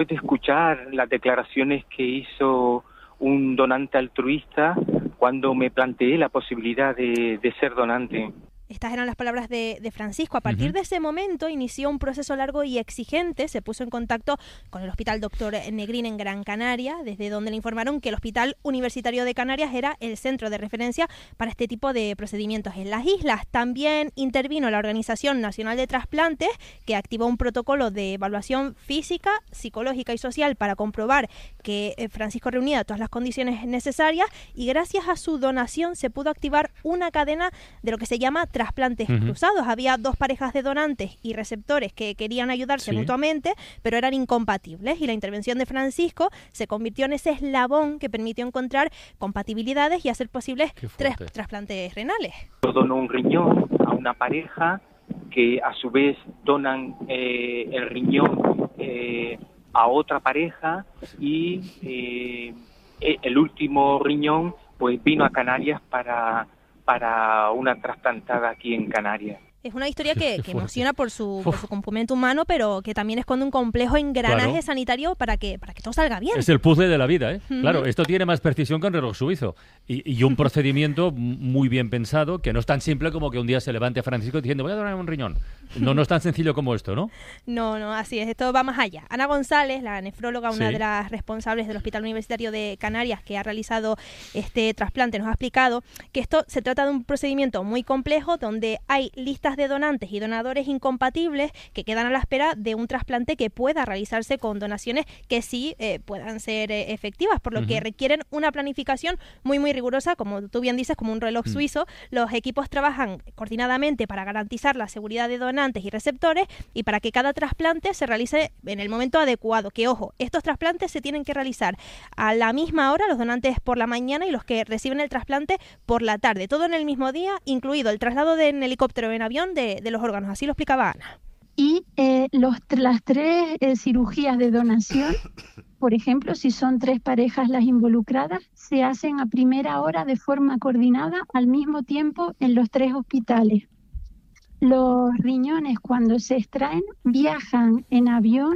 De escuchar las declaraciones que hizo un donante altruista cuando me planteé la posibilidad de ser donante. Estas eran las palabras de Francisco. A partir de ese momento inició un proceso largo y exigente. Se puso en contacto con el Hospital Dr. Negrín en Gran Canaria, desde donde le informaron que el Hospital Universitario de Canarias era el centro de referencia para este tipo de procedimientos en las islas. También intervino la Organización Nacional de Trasplantes, que activó un protocolo de evaluación física, psicológica y social para comprobar que Francisco reunía todas las condiciones necesarias, y gracias a su donación se pudo activar una cadena de lo que se llama trasplantes cruzados. Había dos parejas de donantes y receptores que querían ayudarse mutuamente, pero eran incompatibles, y la intervención de Francisco se convirtió en ese eslabón que permitió encontrar compatibilidades y hacer posibles 3 trasplantes renales. Donó un riñón a una pareja que a su vez donan el riñón a otra pareja, y el último riñón pues vino a Canarias para una trasplantada aquí en Canarias. Es una historia que emociona por su componente humano, pero que también esconde un complejo engranaje sanitario para que todo salga bien. Es el puzzle de la vida, ¿eh? Claro, esto tiene más precisión que un reloj suizo. Y un procedimiento muy bien pensado, que no es tan simple como que un día se levante Francisco diciendo voy a donar un riñón. No es tan sencillo como esto, ¿no? No, así es. Esto va más allá. Ana González, la nefróloga, una de las responsables del Hospital Universitario de Canarias, que ha realizado este trasplante, nos ha explicado que esto se trata de un procedimiento muy complejo, donde hay listas de donantes y donadores incompatibles que quedan a la espera de un trasplante que pueda realizarse con donaciones que sí puedan ser efectivas, por lo que requieren una planificación muy rigurosa, como tú bien dices, como un reloj suizo. Los equipos trabajan coordinadamente para garantizar la seguridad de donantes y receptores, y para que cada trasplante se realice en el momento adecuado. Que ojo, estos trasplantes se tienen que realizar a la misma hora, los donantes por la mañana y los que reciben el trasplante por la tarde, todo en el mismo día, incluido el traslado en helicóptero o en avión de los órganos. Así lo explicaba Ana. Y las 3 cirugías de donación, por ejemplo, si son 3 parejas las involucradas, se hacen a primera hora de forma coordinada al mismo tiempo en los 3 hospitales. Los riñones, cuando se extraen, viajan en avión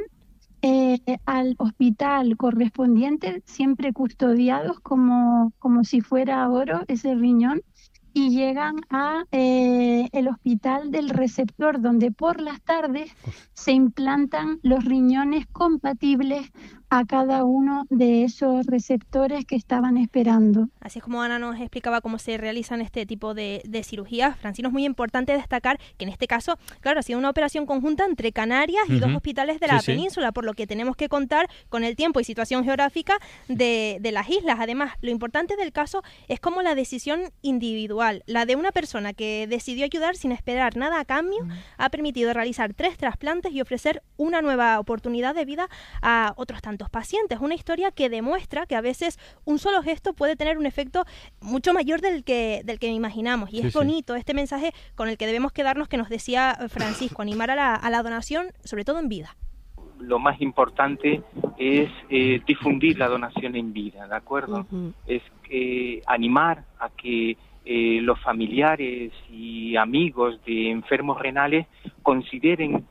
al hospital correspondiente, siempre custodiados como si fuera oro ese riñón, y llegan a el hospital del receptor, donde por las tardes se implantan los riñones compatibles a cada uno de esos receptores que estaban esperando. Así es como Ana nos explicaba cómo se realizan este tipo de cirugías. Francino, es muy importante destacar que en este caso, claro, ha sido una operación conjunta entre Canarias y 2 hospitales de la península, por lo que tenemos que contar con el tiempo y situación geográfica de las islas. Además, lo importante del caso es como la decisión individual, la de una persona que decidió ayudar sin esperar nada a cambio, ha permitido realizar 3 trasplantes y ofrecer una nueva oportunidad de vida a otros tantos pacientes. Una historia que demuestra que a veces un solo gesto puede tener un efecto mucho mayor del que imaginamos. Y es bonito este mensaje con el que debemos quedarnos, que nos decía Francisco, animar a la donación, sobre todo en vida. Lo más importante es difundir la donación en vida, ¿de acuerdo? Es animar a que los familiares y amigos de enfermos renales consideren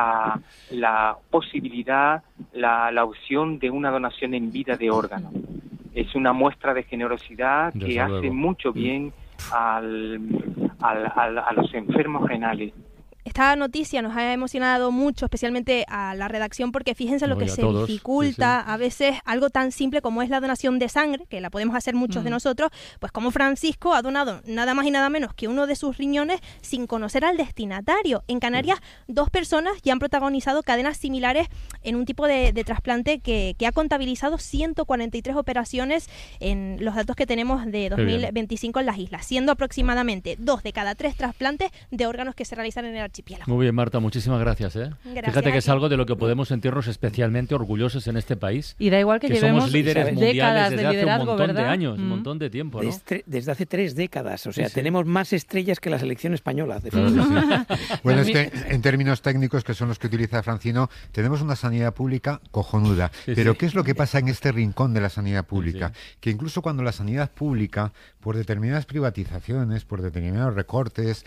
la posibilidad, la opción de una donación en vida de órganos. Es una muestra de generosidad que hace mucho bien a los enfermos renales. Esta noticia nos ha emocionado mucho, especialmente a la redacción, porque fíjense lo que se dificulta a veces algo tan simple como es la donación de sangre, que la podemos hacer muchos de nosotros, pues como Francisco ha donado nada más y nada menos que uno de sus riñones sin conocer al destinatario. En Canarias, 2 personas ya han protagonizado cadenas similares en un tipo de trasplante que ha contabilizado 143 operaciones en los datos que tenemos de 2025 en las islas, siendo aproximadamente 2 de cada 3 trasplantes de órganos que se realizan en el archipiélago. Muy bien, Marta, muchísimas gracias. Fíjate que es algo de lo que podemos sentirnos especialmente orgullosos en este país. Y da igual que llevemos somos líderes mundiales desde hace un montón ¿verdad? de años, un montón de tiempo, ¿no? Desde hace 3 décadas, o sea, tenemos más estrellas que la selección española. Bueno, es que en términos técnicos, que son los que utiliza Francino, tenemos una sanidad pública cojonuda. Pero ¿qué es lo que pasa en este rincón de la sanidad pública? Que incluso cuando la sanidad pública, por determinadas privatizaciones, por determinados recortes,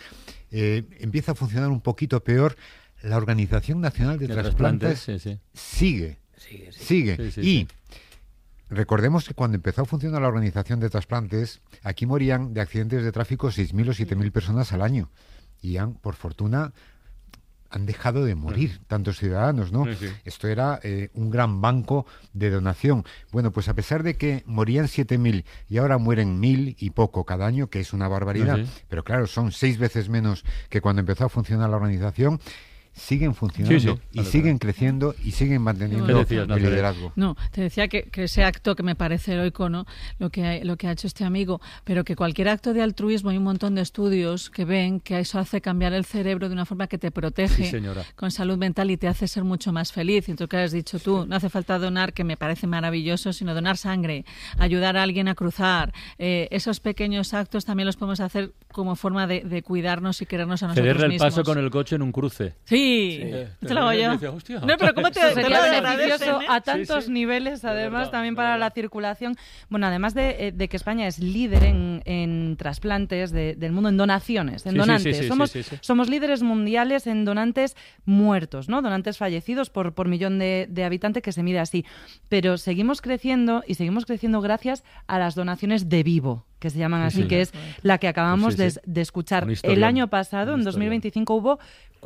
empieza a funcionar un poquito peor, la Organización Nacional de Trasplantes sigue. Sigue. Y recordemos que cuando empezó a funcionar la organización de trasplantes, aquí morían de accidentes de tráfico 6.000 o 7.000 personas al año. Y por fortuna, han dejado de morir tantos ciudadanos, ¿no? Esto era un gran banco de donación. Bueno, pues a pesar de que morían 7.000 y ahora mueren 1.000 y poco cada año, que es una barbaridad, pero claro, son 6 veces menos que cuando empezó a funcionar la organización, siguen funcionando y siguen creciendo y siguen manteniendo el liderazgo. No, te decía que ese acto que me parece heroico, ¿no? Lo que ha hecho este amigo, pero que cualquier acto de altruismo, hay un montón de estudios que ven que eso hace cambiar el cerebro de una forma que te protege con salud mental y te hace ser mucho más feliz. Y entonces, que has dicho tú, no hace falta donar, que me parece maravilloso, sino donar sangre, ayudar a alguien a cruzar. Esos pequeños actos también los podemos hacer como forma de cuidarnos y querernos a nosotros mismos. Cederle el paso con el coche en un cruce. Sí, te lo hago yo. No, pero ¿cómo te sería beneficioso a tantos niveles, además, también para la circulación? Bueno, además de que España es líder en trasplantes del mundo, en donaciones, en donantes. Somos líderes mundiales en donantes muertos, ¿no? Donantes fallecidos por millón de habitantes, que se mide así. Pero seguimos creciendo y seguimos creciendo gracias a las donaciones de vivo, que se llaman así, que es la que acabamos de escuchar. El año pasado, en 2025, hubo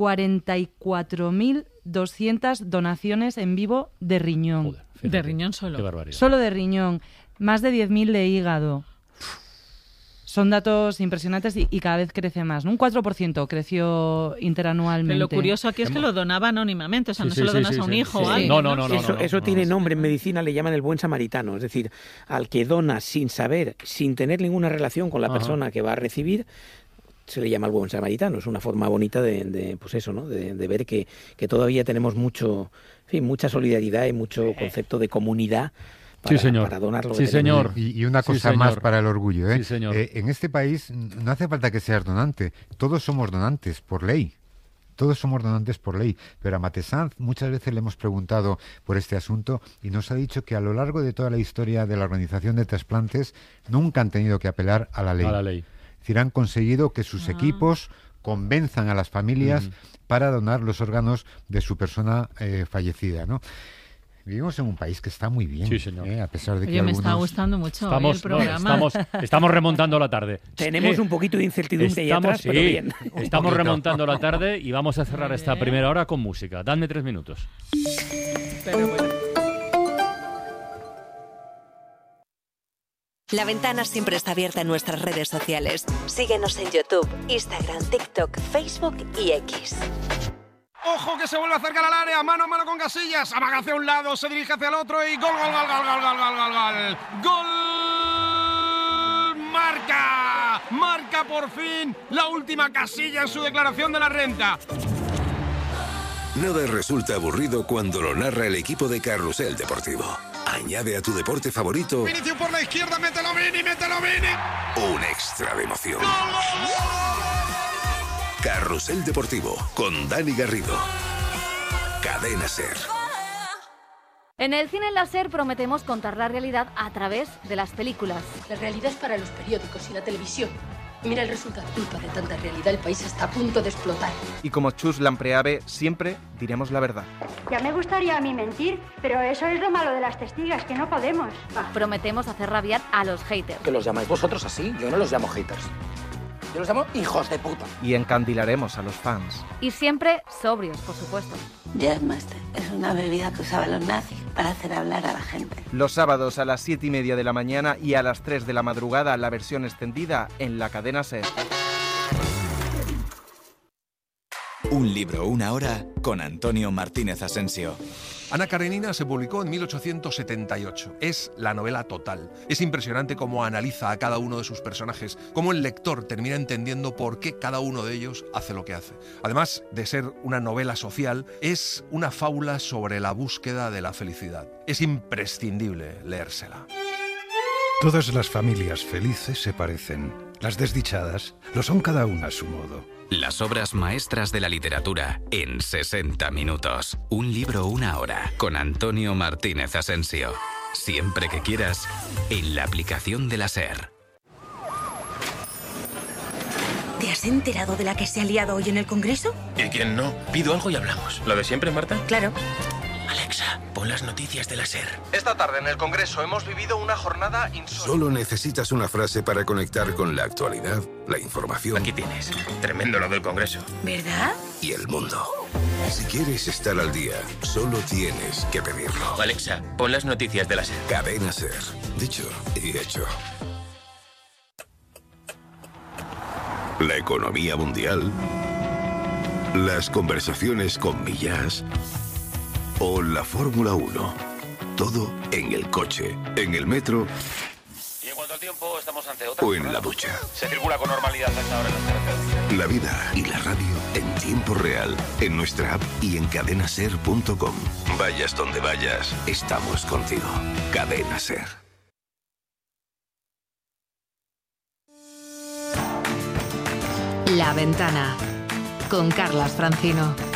44.200 donaciones en vivo de riñón. De riñón solo. Qué barbaridad. Solo de riñón. Más de 10.000 de hígado. Son datos impresionantes y cada vez crece más, ¿no? Un 4% creció interanualmente. Pero lo curioso aquí es que lo donaba anónimamente, o sea, no se lo donas a un hijo o algo. No. Eso tiene nombre en medicina, le llaman el buen samaritano, es decir, al que dona sin saber, sin tener ninguna relación con la persona que va a recibir, se le llama el buen samaritano. Es una forma bonita de pues eso, ¿no? De ver que todavía tenemos mucha solidaridad y mucho concepto de comunidad para donar lo que señor. Y una cosa más para el orgullo, ¿eh? Sí, señor. En este país no hace falta que seas donante. Todos somos donantes por ley. Todos somos donantes por ley. Pero a Maté Sanz muchas veces le hemos preguntado por este asunto y nos ha dicho que a lo largo de toda la historia de la organización de trasplantes nunca han tenido que apelar a la ley. Es decir, han conseguido que sus equipos convenzan a las familias para donar los órganos de su persona fallecida, ¿no? Vivimos en un país que está muy bien, a pesar de que me está gustando mucho el programa. Estamos remontando la tarde. Tenemos un poquito de incertidumbre ahí atrás, pero bien. Estamos remontando la tarde y vamos a cerrar esta primera hora con música. Dadme 3 minutos. Pero bueno. La Ventana siempre está abierta en nuestras redes sociales. Síguenos en YouTube, Instagram, TikTok, Facebook y X. ¡Ojo que se vuelve a acercar al área! ¡Mano a mano con Casillas! Amaga hacia un lado, se dirige hacia el otro y ¡gol, gol, gol, gol, gol, gol, gol, gol, gol! ¡Gol! ¡Marca! ¡Marca por fin la última Casilla en su declaración de la renta! Nada resulta aburrido cuando lo narra el equipo de Carrusel Deportivo. Añade a tu deporte favorito... Vinicius por la izquierda, mételo Vini! Un extra de emoción. ¡Gol, gol, gol! Carrusel Deportivo, con Dani Garrido. Cadena SER. En el cine láser prometemos contar la realidad a través de las películas. La realidad es para los periódicos y la televisión. Mira el resultado. Culpa de tanta realidad, el país está a punto de explotar. Y como Chus Lampreave, siempre diremos la verdad. Ya me gustaría a mí mentir, pero eso es lo malo de las testigas, que no podemos. Prometemos hacer rabiar a los haters. ¿Que los llamáis vosotros así? Yo no los llamo haters. Yo los llamo hijos de puta. Y encandilaremos a los fans. Y siempre sobrios, por supuesto. Jazzmaster es una bebida que usaban los nazis para hacer hablar a la gente. Los sábados a las 7:30 de la mañana y a las 3 de la madrugada la versión extendida en la cadena SER. Un libro, una hora con Antonio Martínez Asensio. Ana Karenina se publicó en 1878. Es la novela total. Es impresionante cómo analiza a cada uno de sus personajes, cómo el lector termina entendiendo por qué cada uno de ellos hace lo que hace. Además de ser una novela social, es una fábula sobre la búsqueda de la felicidad. Es imprescindible leérsela. Todas las familias felices se parecen. Las desdichadas lo son cada una a su modo. Las obras maestras de la literatura en 60 minutos. Un libro, una hora, con Antonio Martínez Asensio. Siempre que quieras, en la aplicación de la SER. ¿Te has enterado de la que se ha liado hoy en el Congreso? ¿Y quién no? Pido algo y hablamos. ¿Lo de siempre, Marta? Claro. Alexa, pon las noticias de la SER. Esta tarde en el Congreso hemos vivido una jornada insólita. Solo necesitas una frase para conectar con la actualidad, la información. Aquí tienes. Tremendo lo del Congreso. ¿Verdad? Y el mundo. Si quieres estar al día, solo tienes que pedirlo. Alexa, pon las noticias de la SER. Cadena SER. Dicho y hecho. La economía mundial, las conversaciones con Millás o la Fórmula 1. Todo en el coche, en el metro Y en cuanto al tiempo, estamos ante otra. o en la ducha. Se circula con normalidad hasta ahora en las carreteras. La vida y la radio en tiempo real, en nuestra app y en cadenaser.com. Vayas donde vayas, estamos contigo. Cadena Ser. La Ventana con Carlas Francino.